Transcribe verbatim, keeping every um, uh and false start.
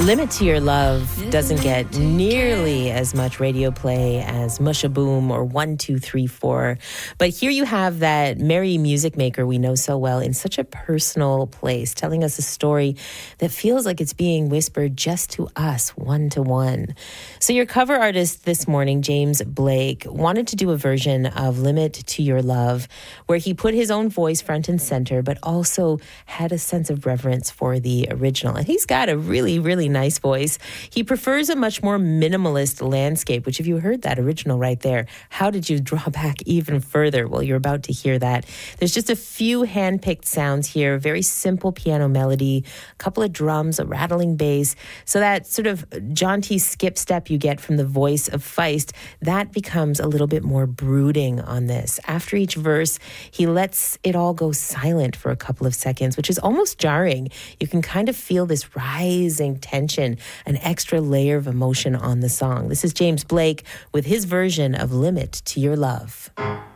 Limit to Your Love doesn't get nearly as much radio play as Mushaboom or one two three four. But here you have that merry music maker we know so well in such a personal place, telling us a story that feels like it's being whispered just to us, one to one. So your cover artist this morning, James Blake, wanted to do a version of Limit to Your Love where he put his own voice front and center, but also had a sense of reverence for the original. And he's got a really, really nice voice. He prefers a much more minimalist landscape, which if you heard that original right there, how did you draw back even further? Well, you're about to hear that. There's just a few hand-picked sounds here, very simple piano melody, a couple of drums, a rattling bass. So that sort of jaunty skip step you get from the voice of Feist, that becomes a little bit more brooding on this. After each verse, he lets it all go silent for a couple of seconds, which is almost jarring. You can kind of feel this rising tension, an extra layer of emotion on the song. This is James Blake with his version of Limit to Your Love.